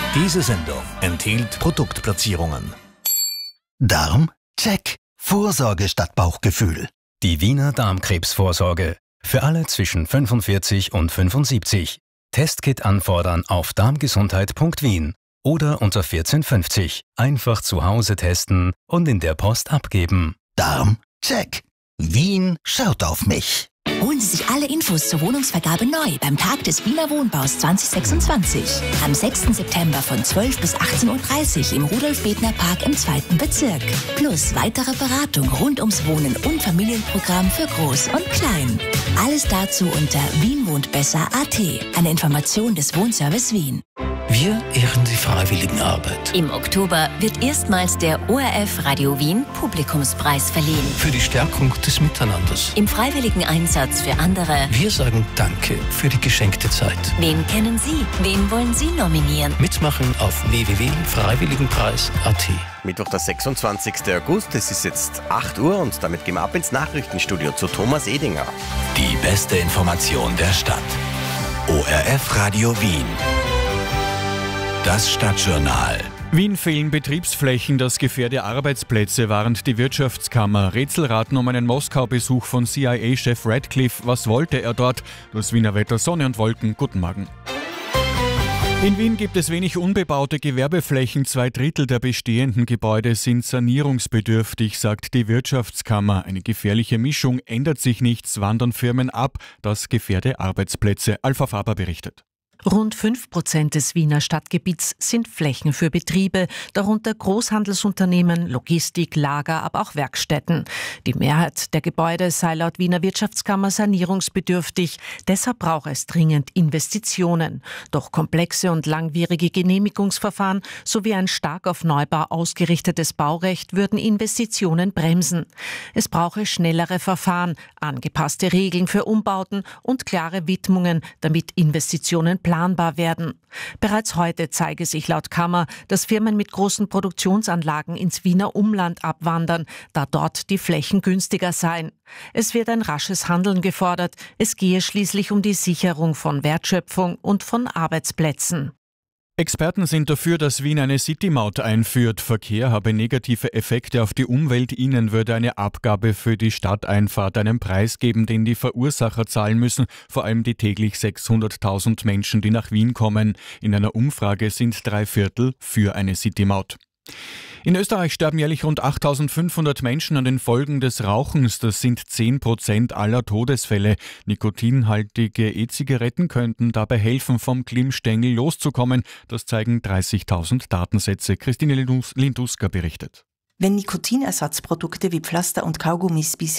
Diese Sendung enthielt Produktplatzierungen. Darm? Check. Vorsorge statt Bauchgefühl. Die Wiener Darmkrebsvorsorge. Für alle zwischen 45 und 75. Testkit anfordern auf darmgesundheit.wien oder unter 1450. Einfach zu Hause testen und in der Post abgeben. Darm? Check. Wien schaut auf mich. Holen Sie sich alle Infos zur Wohnungsvergabe neu beim Tag des Wiener Wohnbaus 2026. Am 6. September von 12 bis 18.30 Uhr im Rudolf-Bethner-Park im 2. Bezirk. Plus weitere Beratung rund ums Wohnen und Familienprogramm für Groß und Klein. Alles dazu unter wienwohntbesser.at. Eine Information des Wohnservice Wien. Wir ehren die Freiwilligenarbeit. Im Oktober wird erstmals der ORF Radio Wien Publikumspreis verliehen. Für die Stärkung des Miteinanders. Im freiwilligen Einsatz für andere. Wir sagen Danke für die geschenkte Zeit. Wen kennen Sie? Wen wollen Sie nominieren? Mitmachen auf www.freiwilligenpreis.at. Mittwoch, der 26. August, es ist jetzt 8 Uhr und damit gehen wir ab ins Nachrichtenstudio zu Thomas Edinger. Die beste Information der Stadt. ORF Radio Wien. Das Stadtjournal. Wien fehlen Betriebsflächen, das gefährde Arbeitsplätze, warnt die Wirtschaftskammer. Rätselraten um einen Moskau-Besuch von CIA-Chef Radcliffe. Was wollte er dort? Das Wiener Wetter, Sonne und Wolken. Guten Morgen. In Wien gibt es wenig unbebaute Gewerbeflächen. 2/3 der bestehenden Gebäude sind sanierungsbedürftig, sagt die Wirtschaftskammer. Eine gefährliche Mischung, ändert sich nichts, wandern Firmen ab. Das gefährde Arbeitsplätze. Alpha Faber berichtet. Rund 5% des Wiener Stadtgebiets sind Flächen für Betriebe, darunter Großhandelsunternehmen, Logistik, Lager, aber auch Werkstätten. Die Mehrheit der Gebäude sei laut Wiener Wirtschaftskammer sanierungsbedürftig, deshalb braucht es dringend Investitionen. Doch komplexe und langwierige Genehmigungsverfahren sowie ein stark auf Neubau ausgerichtetes Baurecht würden Investitionen bremsen. Es brauche schnellere Verfahren, angepasste Regeln für Umbauten und klare Widmungen, damit Investitionen planbar werden. Bereits heute zeige sich laut Kammer, dass Firmen mit großen Produktionsanlagen ins Wiener Umland abwandern, da dort die Flächen günstiger seien. Es wird ein rasches Handeln gefordert. Es gehe schließlich um die Sicherung von Wertschöpfung und von Arbeitsplätzen. Experten sind dafür, dass Wien eine City-Maut einführt. Verkehr habe negative Effekte auf die Umwelt. Ihnen würde eine Abgabe für die Stadteinfahrt einen Preis geben, den die Verursacher zahlen müssen, vor allem die täglich 600.000 Menschen, die nach Wien kommen. In einer Umfrage sind 3/4 für eine City-Maut. In Österreich sterben jährlich rund 8.500 Menschen an den Folgen des Rauchens. Das sind 10% aller Todesfälle. Nikotinhaltige E-Zigaretten könnten dabei helfen, vom Glimmstängel loszukommen. Das zeigen 30.000 Datensätze. Christine Linduska berichtet. Wenn Nikotinersatzprodukte wie Pflaster und Kaugummis bisher